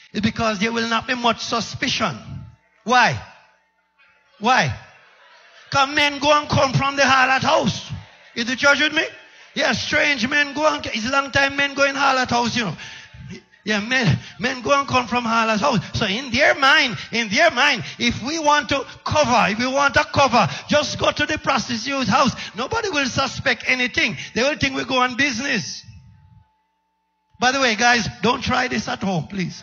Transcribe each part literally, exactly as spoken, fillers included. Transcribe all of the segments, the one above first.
It's because there will not be much suspicion. Why? Why? Because men go and come from the harlot house. Is the church with me? Yeah, strange men go and, it's a long time men go in harlot house, you know. Yeah, men, men go and come from harlot house. So in their mind, in their mind, if we want to cover, if we want to cover, just go to the prostitute's house. Nobody will suspect anything. They will think we go on business. By the way, guys, don't try this at home, please.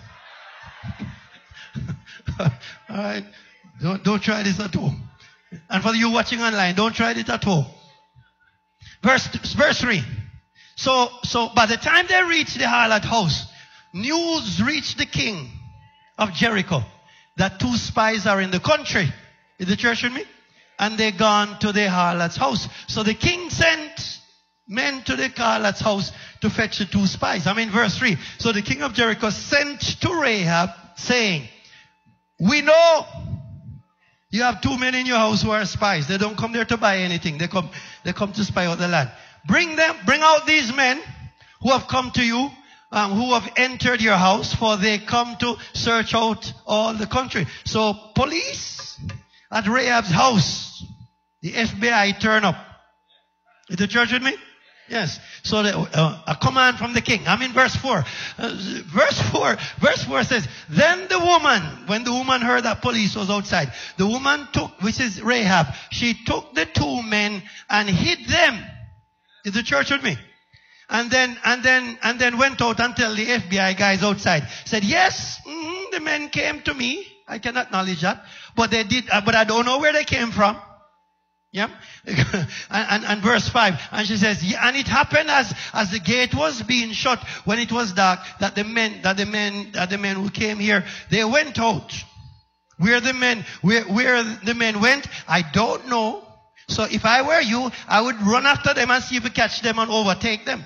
All right? Don't, don't try this at home. And for you watching online, don't try this at home. Verse, verse three. So, so by the time they reach the harlot house, news reached the king of Jericho that two spies are in the country. Is the church with me? And they gone to the harlot's house. So the king sent men to the harlot's house to fetch the two spies. I mean, verse three. So the king of Jericho sent to Rahab, saying, we know you have two men in your house who are spies. They don't come there to buy anything. They come, they come to spy out the land. Bring them, bring out these men who have come to you, um, who have entered your house, for they come to search out all the country. So police at Rahab's house, the F B I turn up. Is the church with me? Yes. So the, uh, a command from the king. I'm in verse four. Uh, verse four. Verse four says, then the woman, when the woman heard that police was outside, the woman took, which is Rahab, she took the two men and hid them. Is the church with me? And then, and then, and then went out until the F B I guys outside said, yes, mm-hmm, the men came to me. I can acknowledge that. But they did, uh, but I don't know where they came from. Yeah. and, and, and verse five. And she says, yeah, and it happened as, as the gate was being shut when it was dark, that the men, that the men, that the men who came here, they went out. Where the men, where, where the men went, I don't know. So if I were you, I would run after them and see if we catch them and overtake them.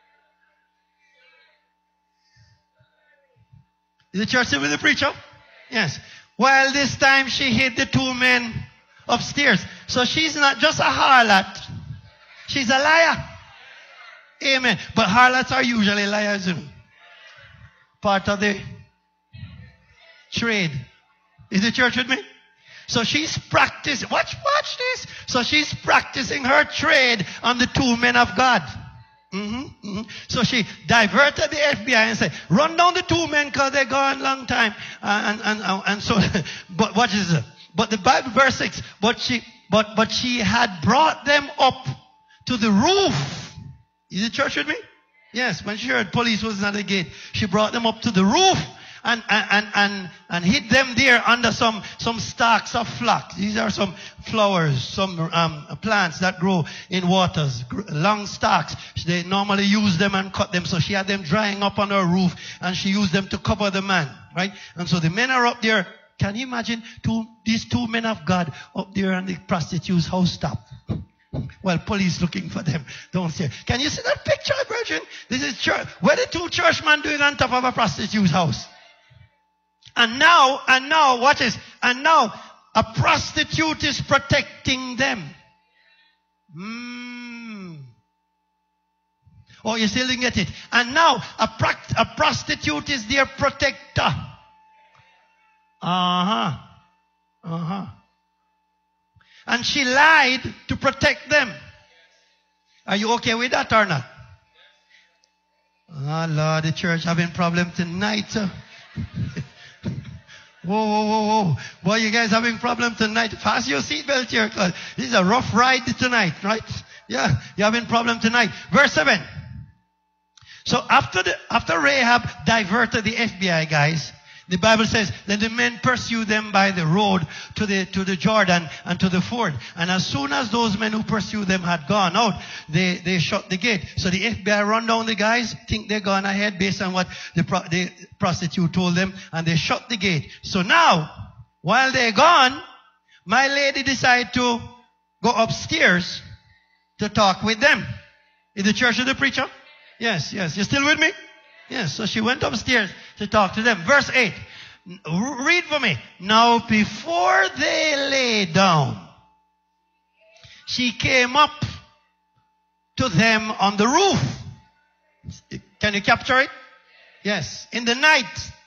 Is the church still with the preacher? Yes. While this time she hid the two men upstairs. So she's not just a harlot. She's a liar. Amen. But harlots are usually liars. You know? Part of the trade. Is the church with me? So she's practicing. Watch, watch this. So she's practicing her trade on the two men of God. Mm-hmm, mm-hmm. So she diverted the F B I and said, run down the two men because they're gone a long time. Uh, and, and, and so, but what is it? But the Bible, verse six, but she, but, but she had brought them up to the roof. Is the church with me? Yes, when she heard police was at the gate, she brought them up to the roof and, and, and, and hid them there under some, some stalks of flax. These are some flowers, some, um, plants that grow in waters, long stalks. They normally use them and cut them. So she had them drying up on her roof and she used them to cover the man, right? And so the men are up there. Can you imagine two, these two men of God up there on the prostitute's house top? Well, police looking for them. Don't say. Can you see that picture, Virgin? This is church. What are the two churchmen doing on top of a prostitute's house? And now, and now, watch this. And now, a prostitute is protecting them. Mm. Oh, you still didn't get it. And now, a, pra- a prostitute is their protector. Uh-huh. Uh-huh. And she lied to protect them. Are you okay with that or not? Oh, Lord, the church having problem tonight. Uh. Whoa, whoa, whoa, whoa. Boy, you guys having problem tonight. Fasten your seatbelt here, because this is a rough ride tonight, right? Yeah, you're having problem tonight. Verse seven. So after the, after Rahab diverted the F B I guys, the Bible says that the men pursued them by the road to the, to the Jordan and to the ford. And as soon as those men who pursued them had gone out, they, they shut the gate. So the F B I run down the guys, think they're gone ahead based on what the, pro, the prostitute told them, and they shut the gate. So now, while they're gone, my lady decided to go upstairs to talk with them. In the church of the preacher? Yes, yes. You still with me? Yes, so she went upstairs to talk to them. Verse eight. Read for me. Now before they lay down, she came up to them on the roof. Can you capture it? Yes. In the night,